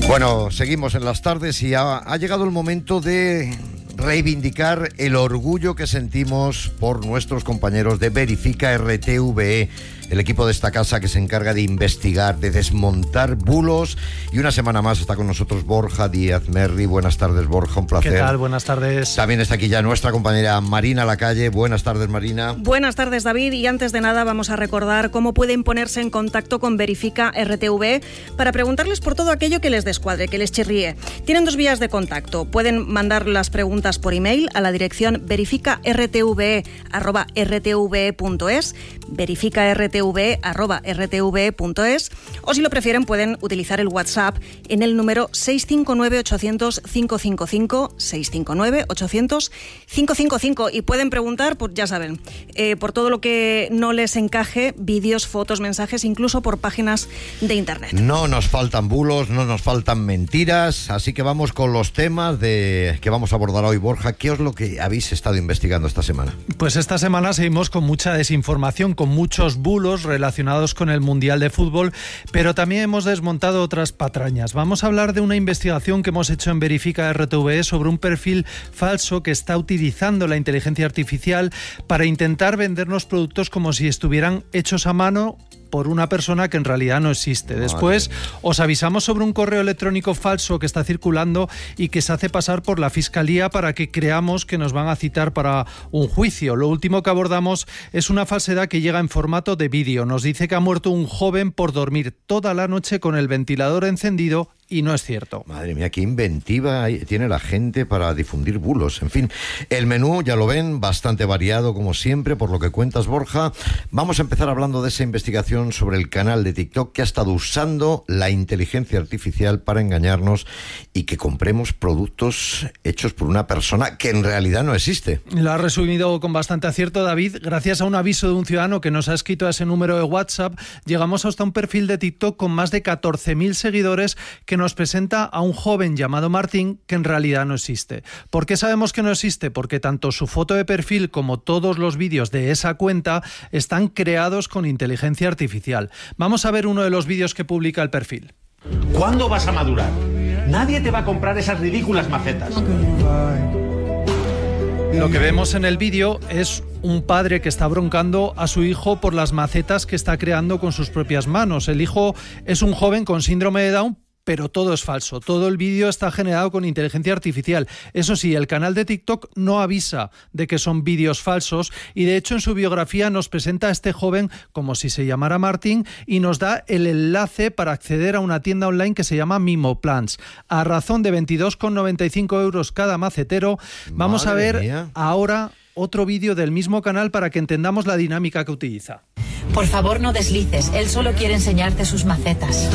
Bueno, seguimos en las tardes y ha llegado el momento de reivindicar el orgullo que sentimos por nuestros compañeros de Verifica RTV, el equipo de esta casa que se encarga de investigar, de desmontar bulos. Y una semana más está con nosotros Borja Díaz Merri. Buenas tardes, Borja, un placer. ¿Qué tal? Buenas tardes. También está aquí ya nuestra compañera Marina Lacalle. Buenas tardes, Marina. Buenas tardes, David. Y antes de nada vamos a recordar cómo pueden ponerse en contacto con Verifica RTV para preguntarles por todo aquello que les descuadre, que les chirríe. Tienen dos vías de contacto. Pueden mandar las preguntas por email a la dirección verificartve@rtve.es, verificartve@rtve.es, o si lo prefieren pueden utilizar el WhatsApp en el número 659-800-555, 659-800-555, y pueden preguntar, pues ya saben, por todo lo que no les encaje, vídeos, fotos, mensajes, incluso por páginas de internet. No nos faltan bulos, no nos faltan mentiras, así que vamos con los temas que vamos a abordar hoy. Borja, ¿qué es lo que habéis estado investigando esta semana? Pues esta semana seguimos con mucha desinformación, con muchos bulos relacionados con el Mundial de Fútbol, pero también hemos desmontado otras patrañas. Vamos a hablar de una investigación que hemos hecho en Verifica RTV sobre un perfil falso que está utilizando la inteligencia artificial para intentar vendernos productos como si estuvieran hechos a mano por una persona que en realidad no existe. Después os avisamos sobre un correo electrónico falso que está circulando y que se hace pasar por la Fiscalía para que creamos que nos van a citar para un juicio. Lo último que abordamos es una falsedad que llega en formato de vídeo. Nos dice que ha muerto un joven por dormir toda la noche con el ventilador encendido, y no es cierto. Madre mía, qué inventiva tiene la gente para difundir bulos. En fin, el menú, ya lo ven, bastante variado como siempre, por lo que cuentas, Borja. Vamos a empezar hablando de esa investigación sobre el canal de TikTok que ha estado usando la inteligencia artificial para engañarnos y que compremos productos hechos por una persona que en realidad no existe. Lo ha resumido con bastante acierto, David. Gracias a un aviso de un ciudadano que nos ha escrito a ese número de WhatsApp, llegamos hasta un perfil de TikTok con más de 14.000 seguidores que nos presenta a un joven llamado Martín que en realidad no existe. ¿Por qué sabemos que no existe? Porque tanto su foto de perfil como todos los vídeos de esa cuenta están creados con inteligencia artificial. Vamos a ver uno de los vídeos que publica el perfil. ¿Cuándo vas a madurar? Nadie te va a comprar esas ridículas macetas. Lo que vemos en el vídeo es un padre que está broncando a su hijo por las macetas que está creando con sus propias manos. El hijo es un joven con síndrome de Down, pero todo es falso. Todo el vídeo está generado con inteligencia artificial. Eso sí, el canal de TikTok no avisa de que son vídeos falsos y de hecho en su biografía nos presenta a este joven como si se llamara Martín y nos da el enlace para acceder a una tienda online que se llama Mimo Plants. A razón de 22,95 euros cada macetero. Vamos a ver ahora otro vídeo del mismo canal para que entendamos la dinámica que utiliza. Por favor, no deslices. Él solo quiere enseñarte sus macetas.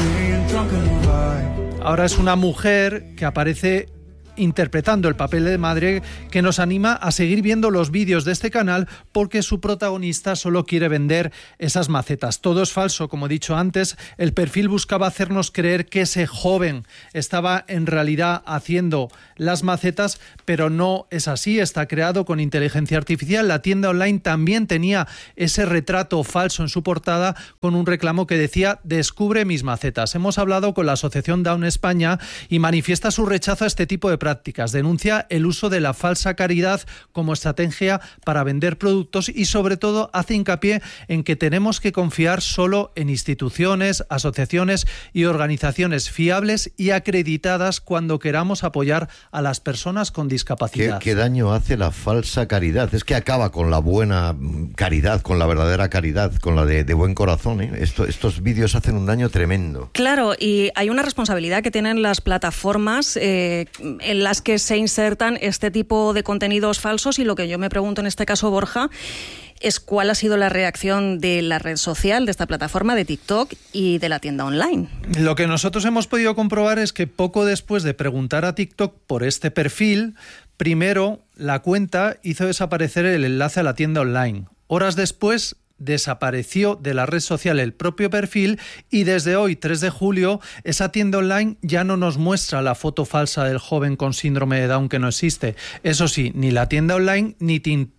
Ahora es una mujer que aparece interpretando el papel de madre que nos anima a seguir viendo los vídeos de este canal porque su protagonista solo quiere vender esas macetas. Todo es falso, como he dicho antes. El perfil buscaba hacernos creer que ese joven estaba en realidad haciendo las macetas, pero no es así. Está creado con inteligencia artificial. La tienda online también tenía ese retrato falso en su portada con un reclamo que decía "Descubre mis macetas". Hemos hablado con la Asociación Down España y manifiesta su rechazo a este tipo de prácticas. Denuncia el uso de la falsa caridad como estrategia para vender productos y sobre todo hace hincapié en que tenemos que confiar solo en instituciones, asociaciones y organizaciones fiables y acreditadas cuando queramos apoyar a las personas con discapacidad. ¿Qué daño hace la falsa caridad? Es que acaba con la buena caridad, con la verdadera caridad, con la de buen corazón, ¿eh? Estos vídeos hacen un daño tremendo. Claro, y hay una responsabilidad que tienen las plataformas en las que se insertan este tipo de contenidos falsos, y lo que yo me pregunto en este caso, Borja, es cuál ha sido la reacción de la red social, de esta plataforma, de TikTok y de la tienda online. Lo que nosotros hemos podido comprobar es que poco después de preguntar a TikTok por este perfil, primero la cuenta hizo desaparecer el enlace a la tienda online. Horas después desapareció de la red social el propio perfil y desde hoy, 3 de julio, esa tienda online ya no nos muestra la foto falsa del joven con síndrome de Down que no existe. Eso sí, ni la tienda online ni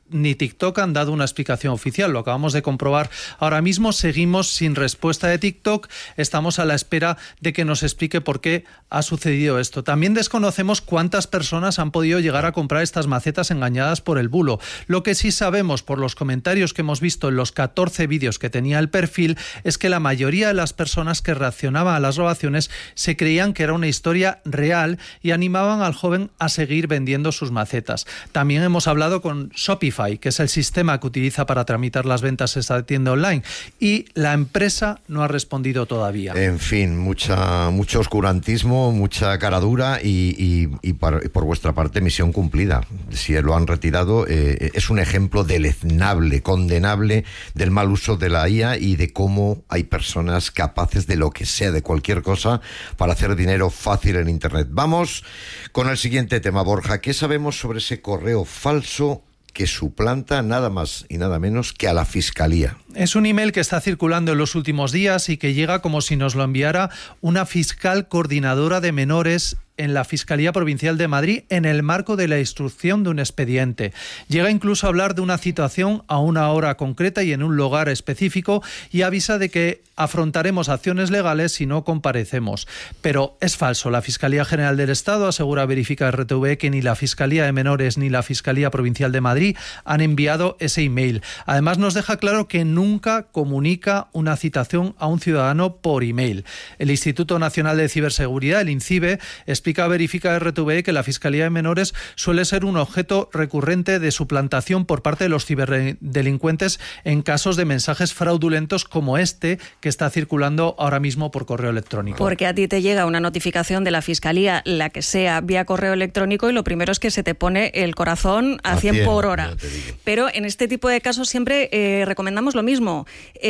ni TikTok han dado una explicación oficial. Lo acabamos de comprobar ahora mismo. Seguimos sin respuesta de TikTok. Estamos a la espera de que nos explique por qué ha sucedido esto. También desconocemos cuántas personas han podido llegar a comprar estas macetas engañadas por el bulo. Lo que sí sabemos por los comentarios que hemos visto en los 14 vídeos que tenía el perfil es que la mayoría de las personas que reaccionaban a las grabaciones se creían que era una historia real y animaban al joven a seguir vendiendo sus macetas. También hemos hablado con Shopify, que es el sistema que utiliza para tramitar las ventas esta tienda online, y la empresa no ha respondido todavía. En fin, mucho oscurantismo, mucha caradura y por vuestra parte misión cumplida. Si lo han retirado, es un ejemplo deleznable, condenable del mal uso de la IA y de cómo hay personas capaces de lo que sea, de cualquier cosa, para hacer dinero fácil en Internet. Vamos con el siguiente tema, Borja. ¿Qué sabemos sobre ese correo falso que suplanta nada más y nada menos que a la Fiscalía? Es un email que está circulando en los últimos días y que llega como si nos lo enviara una fiscal coordinadora de menores en la Fiscalía Provincial de Madrid en el marco de la instrucción de un expediente. Llega incluso a hablar de una citación a una hora concreta y en un lugar específico y avisa de que afrontaremos acciones legales si no comparecemos. Pero es falso. La Fiscalía General del Estado asegura verifica RTV que ni la Fiscalía de Menores ni la Fiscalía Provincial de Madrid han enviado ese email. Además nos deja claro que nunca comunica una citación a un ciudadano por email. El Instituto Nacional de Ciberseguridad, el INCIBE, explica a Verifica RTV que la Fiscalía de Menores suele ser un objeto recurrente de suplantación por parte de los ciberdelincuentes en casos de mensajes fraudulentos como este que está circulando ahora mismo por correo electrónico. Porque a ti te llega una notificación de la Fiscalía, la que sea, vía correo electrónico, y lo primero es que se te pone el corazón a 100 por hora. Pero en este tipo de casos siempre recomendamos lo mismo.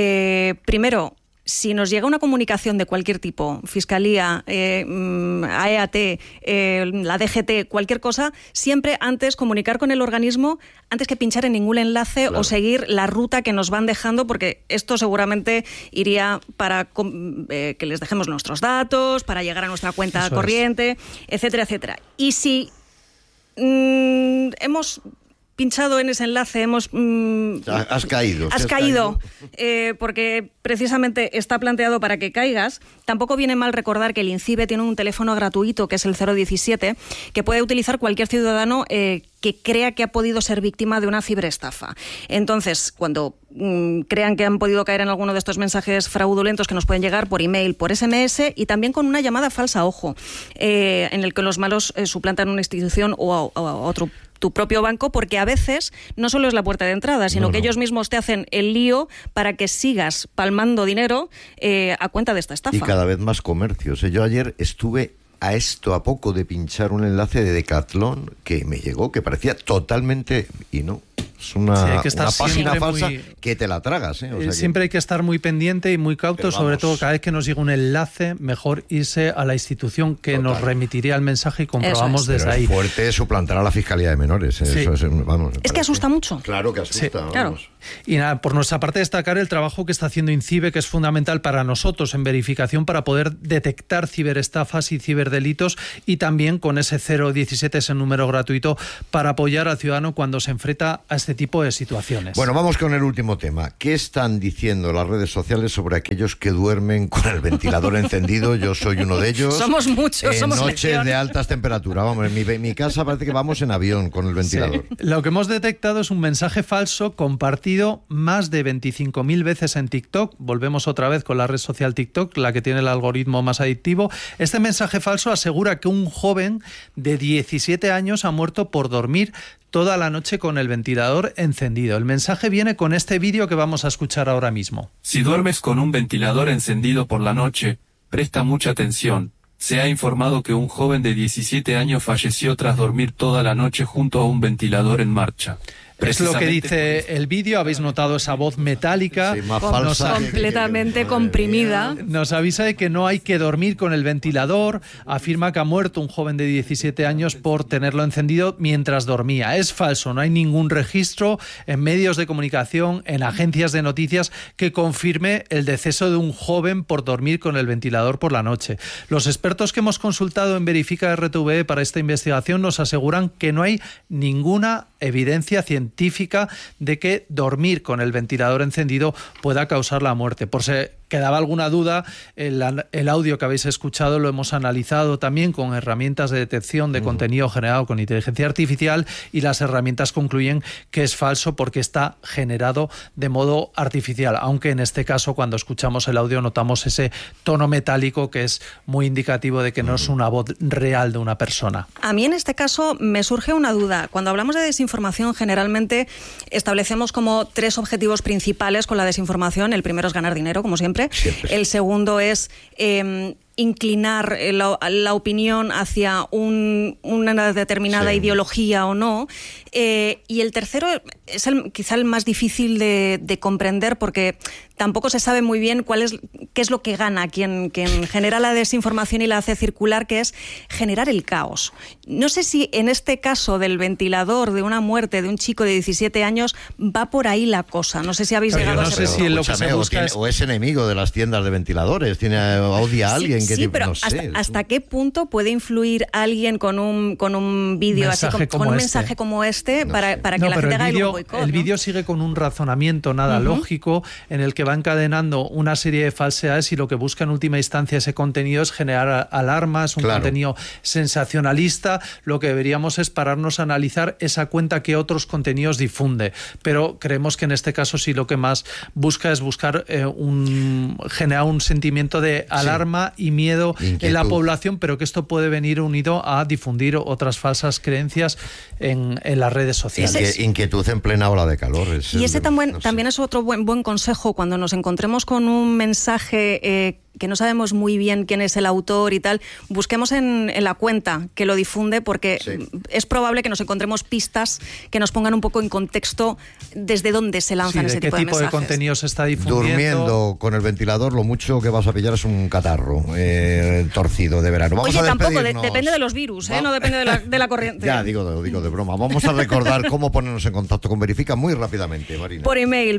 Primero, si nos llega una comunicación de cualquier tipo, Fiscalía, AEAT, la DGT, cualquier cosa, siempre antes comunicar con el organismo antes que pinchar en ningún enlace o seguir la ruta que nos van dejando, porque esto seguramente iría para que les dejemos nuestros datos, para llegar a nuestra cuenta corriente, etcétera, etcétera. Y si hemos pinchado en ese enlace, Has caído. Has caído, porque precisamente está planteado para que caigas. Tampoco viene mal recordar que el INCIBE tiene un teléfono gratuito, que es el 017, que puede utilizar cualquier ciudadano que crea que ha podido ser víctima de una ciberestafa. Entonces, cuando crean que han podido caer en alguno de estos mensajes fraudulentos que nos pueden llegar por email, por SMS y también con una llamada falsa, ojo, en el que los malos suplantan una institución o a otro, tu propio banco, porque a veces no solo es la puerta de entrada, sino que ellos mismos te hacen el lío para que sigas palmando dinero a cuenta de esta estafa. Y cada vez más comercios. Yo ayer estuve a poco de pinchar un enlace de Decathlon que me llegó, que parecía totalmente... y no... Es una página falsa que te la tragas. O sea siempre hay que estar muy pendiente y muy cauto, sobre todo cada vez que nos llega un enlace, mejor irse a la institución que nos remitiría el mensaje y comprobamos desde ahí. Es fuerte suplantar a la Fiscalía de Menores. Eso es que asusta mucho. Claro que asusta. Claro. Y nada, por nuestra parte destacar el trabajo que está haciendo INCIBE, que es fundamental para nosotros en verificación para poder detectar ciberestafas y ciberdelitos, y también con ese 017, ese número gratuito, para apoyar al ciudadano cuando se enfrenta a este tipo de situaciones. Bueno, vamos con el último tema. ¿Qué están diciendo las redes sociales sobre aquellos que duermen con el ventilador encendido? Yo soy uno de ellos. Somos muchos, somos noches legión. De altas temperaturas. Vamos, en mi casa parece que vamos en avión con el ventilador. Sí. Lo que hemos detectado es un mensaje falso compartido más de 25.000 veces en TikTok. Volvemos otra vez con la red social TikTok, la que tiene el algoritmo más adictivo. Este mensaje falso asegura que un joven de 17 años ha muerto por dormir toda la noche con el ventilador encendido. El mensaje viene con este vídeo que vamos a escuchar ahora mismo. Si duermes con un ventilador encendido por la noche, presta mucha atención. Se ha informado que un joven de 17 años falleció tras dormir toda la noche junto a un ventilador en marcha. Es lo que dice el vídeo. Habéis notado esa voz metálica, más falsa, completamente comprimida. Nos avisa de que no hay que dormir con el ventilador. Afirma que ha muerto un joven de 17 años por tenerlo encendido mientras dormía. Es falso, no hay ningún registro en medios de comunicación, en agencias de noticias, que confirme el deceso de un joven por dormir con el ventilador por la noche. Los expertos que hemos consultado en Verifica RTV para esta investigación nos aseguran que no hay ninguna evidencia científica científica de que dormir con el ventilador encendido pueda causar la muerte. Por si quedaba alguna duda, el audio que habéis escuchado lo hemos analizado también con herramientas de detección de contenido generado con inteligencia artificial, y las herramientas concluyen que es falso porque está generado de modo artificial, aunque en este caso cuando escuchamos el audio notamos ese tono metálico que es muy indicativo de que no es una voz real de una persona. A mí en este caso me surge una duda. Cuando hablamos de desinformación, generalmente establecemos como 3 objetivos principales con la desinformación. El primero es ganar dinero, como siempre. El segundo es inclinar la opinión hacia una determinada ideología o no. Y el tercero es quizá el más difícil de comprender, porque tampoco se sabe muy bien qué es lo que gana quien genera la desinformación y la hace circular, que es generar el caos. No sé si en este caso del ventilador, de una muerte de un chico de 17 años, va por ahí la cosa. No sé si habéis llegado a ese punto. Lo que se busca o es enemigo de las tiendas de ventiladores, odia a alguien que pero no sé. ¿Hasta qué punto puede influir alguien con un vídeo así, con un mensaje como este, para que la gente haga un boicot? El vídeo sigue con un razonamiento nada lógico, en el que va encadenando una serie de falsedades, y lo que busca en última instancia ese contenido es generar alarmas, un contenido sensacionalista. Lo que deberíamos es pararnos a analizar esa cuenta que otros contenidos difunde, pero creemos que en este caso sí lo que más busca es generar un sentimiento de alarma y miedo en la población, pero que esto puede venir unido a difundir otras falsas creencias en las redes sociales. Inquietud en plena ola de calor. También es otro buen consejo cuando nos encontremos con un mensaje que no sabemos muy bien quién es el autor y tal. Busquemos en la cuenta que lo difunde, porque es probable que nos encontremos pistas que nos pongan un poco en contexto desde dónde se lanzan ese tipo de mensajes. ¿Qué tipo de contenido se está difundiendo? Durmiendo con el ventilador, lo mucho que vas a pillar es un catarro torcido de verano. Oye, tampoco, depende de los virus, no depende de la corriente. Ya, digo de broma. Vamos a recordar cómo ponernos en contacto con Verifica muy rápidamente, Marina. Por email,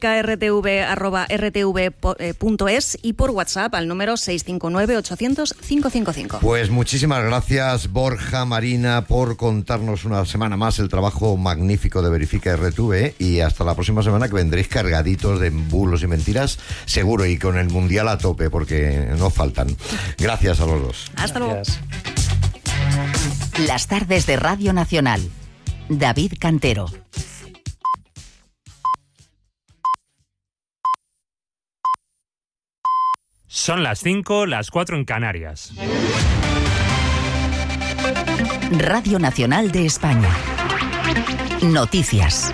verificartv@rtv.es, y por WhatsApp al número 659-800-555. Pues muchísimas gracias, Borja, Marina, por contarnos una semana más el trabajo magnífico de Verifica RTV, y hasta la próxima semana, que vendréis cargaditos de bulos y mentiras, seguro, y con el Mundial a tope, porque no faltan. Gracias a los dos. Hasta luego. Las tardes de Radio Nacional. David Cantero. Son las 5, las 4 en Canarias. Radio Nacional de España. Noticias.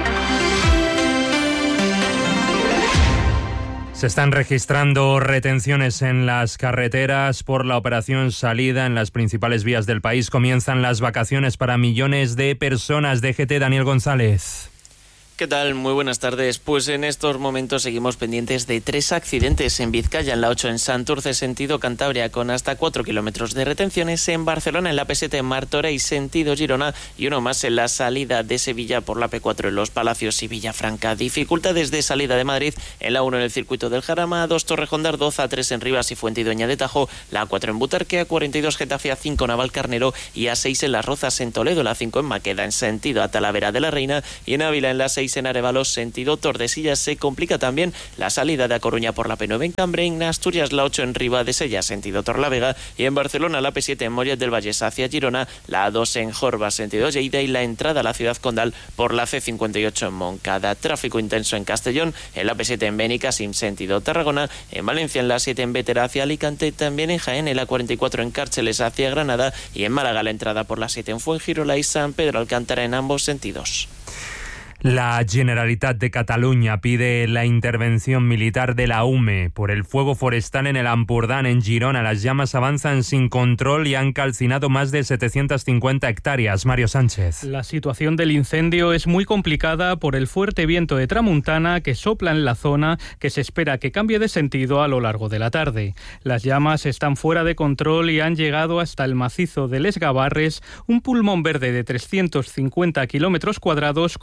Se están registrando retenciones en las carreteras por la operación Salida. En las principales vías del país comienzan las vacaciones para millones de personas. DGT, Daniel González. ¿Qué tal? Muy buenas tardes. Pues en estos momentos seguimos pendientes de 3 accidentes en Vizcaya, en la 8 en Santurce, sentido Cantabria, con hasta 4 kilómetros de retenciones, en Barcelona, en la P7 en Martorell, sentido Girona, y uno más en la salida de Sevilla por la P4 en Los Palacios y Villafranca. Dificultades de salida de Madrid en la 1 en el circuito del Jarama, A2 Torrejón de Ardoz, A3 en Rivas y Fuentidueña de Tajo, la A4 en Butarque, A42 Getafe, A5 Navalcarnero y A6 en Las Rozas en Toledo, la 5 en Maqueda en sentido a Talavera de la Reina, y en Ávila en la 6 en Arévalos, sentido Tordesillas. Se complica también la salida de A Coruña por la P9 en Cambre, en Asturias la 8 en Ribadesella, sentido Torlavega, y en Barcelona la P7 en Mollet del Vallès hacia Girona, la A2 en Jorba, sentido Lleida, y la entrada a la ciudad condal por la C58 en Moncada. Tráfico intenso en Castellón, en la P7 en Benicàssim, sentido Tarragona, en Valencia en la 7 en Bétera hacia Alicante, también en Jaén en la 44 en Cárceles hacia Granada, y en Málaga la entrada por la 7 en Fuengirola y San Pedro Alcántara en ambos sentidos. La Generalitat de Cataluña pide la intervención militar de la UME por el fuego forestal en el Ampurdán, en Girona. Las llamas avanzan sin control y han calcinado más de 750 hectáreas. Mario Sánchez. La situación del incendio es muy complicada por el fuerte viento de tramuntana que sopla en la zona, que se espera que cambie de sentido a lo largo de la tarde. Las llamas están fuera de control y han llegado hasta el macizo de Les Gavarres, un pulmón verde de 350 kilómetros cuadrados con un alto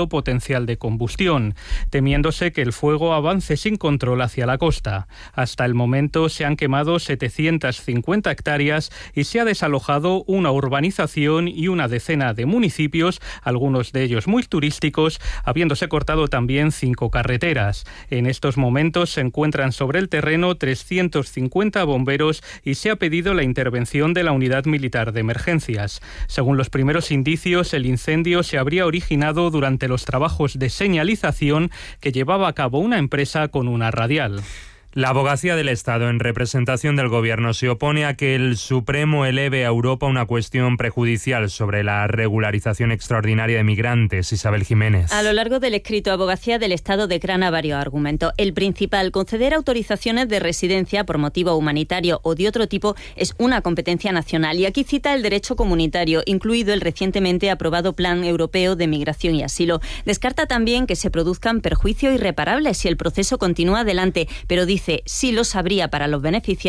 alto potencial de combustión, temiéndose que el fuego avance sin control hacia la costa. Hasta el momento se han quemado 750 hectáreas y se ha desalojado una urbanización y una decena de municipios, algunos de ellos muy turísticos, habiéndose cortado también 5 carreteras. En estos momentos se encuentran sobre el terreno 350 bomberos y se ha pedido la intervención de la Unidad Militar de Emergencias. Según los primeros indicios, el incendio se habría originado durante los trabajos de señalización que llevaba a cabo una empresa con una radial. La Abogacía del Estado, en representación del Gobierno, se opone a que el Supremo eleve a Europa una cuestión prejudicial sobre la regularización extraordinaria de migrantes. Isabel Jiménez. A lo largo del escrito, Abogacía del Estado declina varios argumentos. El principal, conceder autorizaciones de residencia por motivo humanitario o de otro tipo es una competencia nacional. Y aquí cita el derecho comunitario, incluido el recientemente aprobado Plan Europeo de Migración y Asilo. Descarta también que se produzcan perjuicios irreparables si el proceso continúa adelante, pero dice sí los habría para los beneficiarios